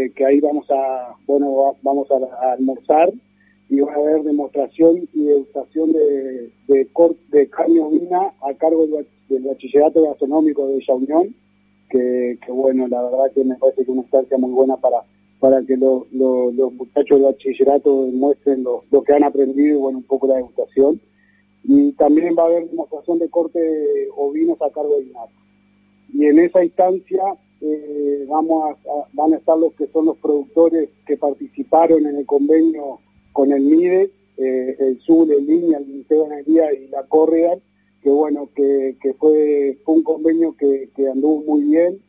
que ahí vamos a almorzar, y va a haber demostración y degustación de carne ovina a cargo del Bachillerato Gastronómico de Villa Unión, que bueno, la verdad que me parece que es una instancia muy buena para que los muchachos del bachillerato muestren lo que han aprendido y bueno, un poco la degustación. Y también va a haber demostración de corte de ovinos a cargo de INAP. Y en esa instancia van a estar los que son los productores que participaron en el convenio con el MIDES, el SUL, el INIA, el Ministerio de Energía y la Correal, que bueno, que fue un convenio que anduvo muy bien,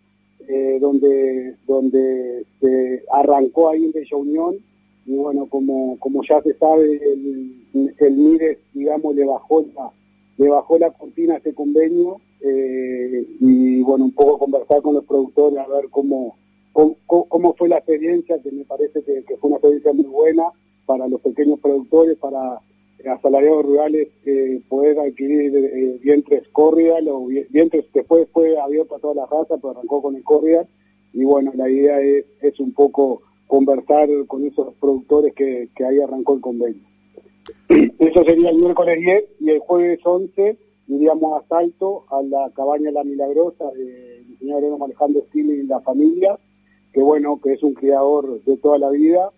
donde se arrancó ahí en Bella Unión, y bueno, como ya se sabe, el MIDES, digamos, le bajó la cortina a este convenio, y bueno, un poco conversar con los productores a ver cómo fue la experiencia, que me parece que fue una experiencia muy buena para los pequeños productores, para asalariados rurales, poder adquirir vientres Corrial o vientres. Después fue abierto a todas las razas, pero arrancó con el Corrial, y bueno, la idea es un poco conversar con esos productores que ahí arrancó el convenio. Eso sería el miércoles 10, y el jueves 11 iríamos a Salto, a la cabaña La Milagrosa del señor Alejandro Stili y la familia, que bueno, que es un criador de toda la vida.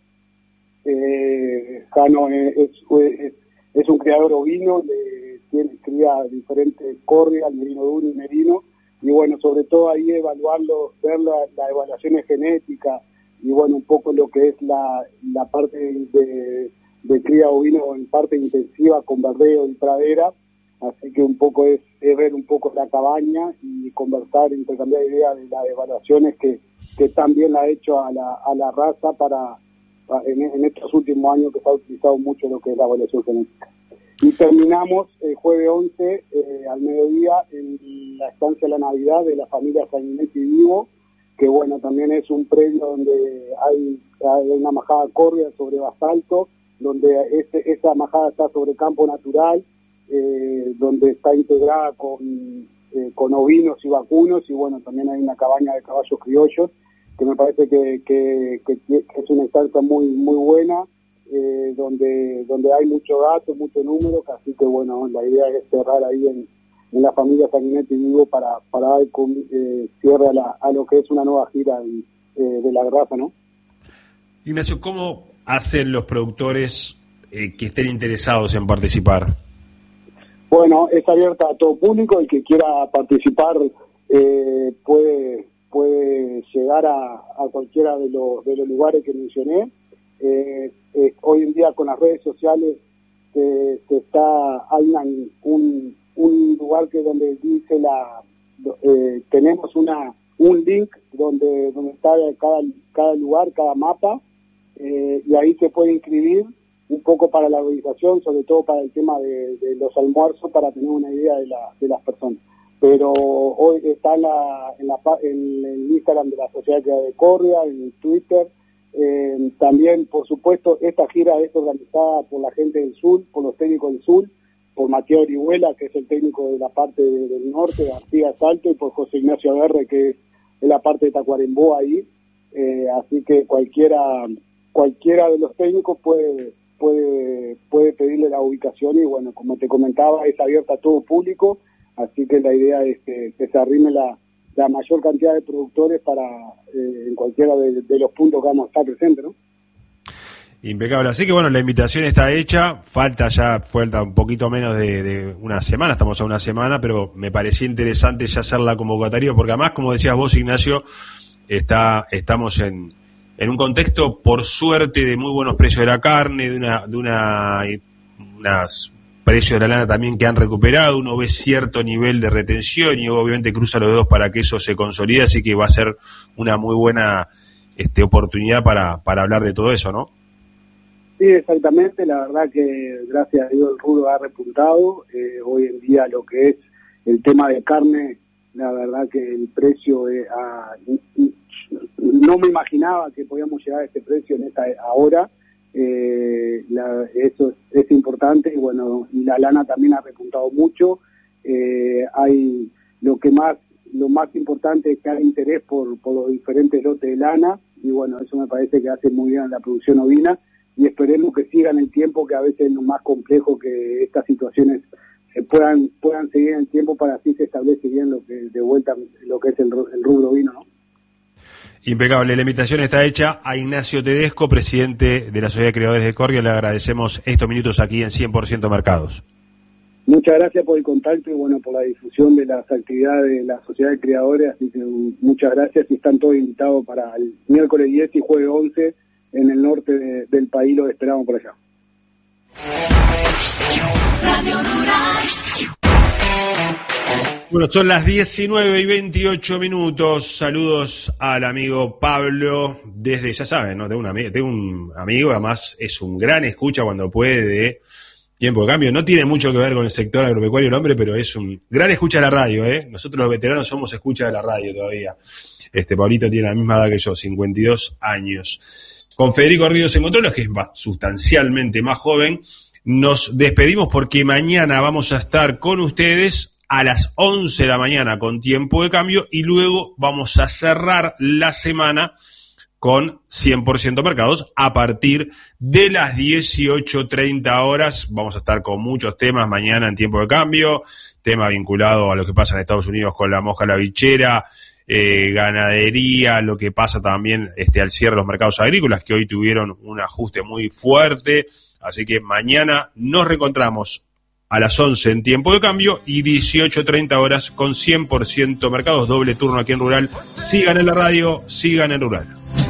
Jano es un criador ovino, cría diferentes Corrial, Merino Duro y Merino, y bueno, sobre todo ahí evaluarlo, ver las evaluaciones genéticas, y bueno, un poco lo que es la parte de cría ovino en parte intensiva con verdeo y pradera. Así que un poco es ver un poco la cabaña y conversar, intercambiar ideas de las evaluaciones que también la ha hecho a la raza en estos últimos años, que se ha utilizado mucho lo que es la evaluación genética. Y terminamos el jueves 11 al mediodía en la estancia de la Navidad de la familia Sanguinetti Vivo, que bueno, también es un predio donde hay una majada córrea sobre basalto, donde esa majada está sobre campo natural, donde está integrada con ovinos y vacunos, y bueno, también hay una cabaña de caballos criollos, que me parece que es una instancia muy muy buena, donde hay mucho gato, mucho número, así que bueno, la idea es cerrar ahí en la familia Sanguinetti Vivo para dar cierre a lo que es una nueva gira de la raza, ¿no? Ignacio, ¿cómo hacen los productores que estén interesados en participar? Bueno, es abierta a todo público. El que quiera participar puede llegar a cualquiera de los lugares que mencioné. Hoy en día con las redes sociales hay un lugar que donde dice tenemos un link donde está cada lugar, cada mapa, y ahí se puede inscribir un poco para la organización, sobre todo para el tema de los almuerzos, para tener una idea de las personas. Pero hoy está en el Instagram de la Sociedad de Correa, en Twitter. También, por supuesto, esta gira es organizada por la gente del sur, por los técnicos del sur, por Mateo Orihuela, que es el técnico de la parte del norte, de Artigas Salto, y por José Ignacio Aguerre, que es la parte de Tacuarembó ahí. Así que cualquiera de los técnicos puede pedirle la ubicación, y bueno, como te comentaba, es abierta a todo público, así que la idea es que se arrime la mayor cantidad de productores en cualquiera de los puntos que vamos a estar presentes, ¿no? Impecable, así que bueno, la invitación está hecha, falta un poquito menos de una semana, estamos a una semana, pero me parecía interesante ya hacer la convocatoria, porque además, como decías vos, Ignacio, estamos en un contexto, por suerte, de muy buenos precios de la carne, de unos precios de la lana también que han recuperado. Uno ve cierto nivel de retención y obviamente cruza los dedos para que eso se consolide, así que va a ser una muy buena oportunidad para hablar de todo eso, ¿no? Sí, exactamente. La verdad que gracias a Dios el rubro ha repuntado. Hoy en día lo que es el tema de carne, la verdad que el precio no me imaginaba que podíamos llegar a este precio en esta hora. Eso es importante, y bueno, y la lana también ha repuntado mucho. Lo más importante es que hay interés por los diferentes lotes de lana, y bueno, eso me parece que hace muy bien a la producción ovina, y esperemos que sigan el tiempo, que a veces es lo más complejo, que estas situaciones puedan seguir en el tiempo, para así se establece bien lo que de vuelta lo que es el rubro ovino, ¿no? Impecable, la invitación está hecha a Ignacio Tedesco, presidente de la Sociedad de Criadores de Corvia. Le agradecemos estos minutos aquí en 100% Mercados. Muchas gracias por el contacto y bueno, por la difusión de las actividades de la Sociedad de Criadores, así que muchas gracias, y están todos invitados para el miércoles 10 y jueves 11 en el norte del país, los esperamos por allá. Radio Rural. Bueno, son las 19:28. Saludos al amigo Pablo desde, ya saben, ¿no? Tengo un amigo, además es un gran escucha cuando puede de Tiempo de Cambio. No tiene mucho que ver con el sector agropecuario el hombre, pero es un gran escucha de la radio, ¿eh? Nosotros los veteranos somos escucha de la radio todavía. Pablito tiene la misma edad que yo, 52 años. Con Federico Ríos en Controles, que es sustancialmente más joven. Nos despedimos porque mañana vamos a estar con ustedes a las 11 de la mañana con Tiempo de Cambio, y luego vamos a cerrar la semana con 100% Mercados a partir de las 18:30 horas. Vamos a estar con muchos temas mañana en Tiempo de Cambio, tema vinculado a lo que pasa en Estados Unidos con la mosca lavichera, ganadería, lo que pasa también al cierre de los mercados agrícolas, que hoy tuvieron un ajuste muy fuerte. Así que mañana nos reencontramos a las 11 en Tiempo de Cambio y 18:30 horas con 100% Mercados, doble turno aquí en Rural. Sigan en la radio, sigan en Rural.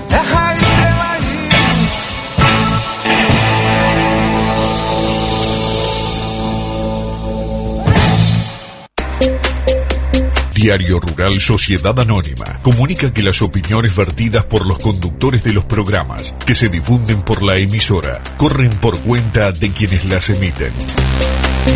Diario Rural Sociedad Anónima comunica que las opiniones vertidas por los conductores de los programas que se difunden por la emisora corren por cuenta de quienes las emiten.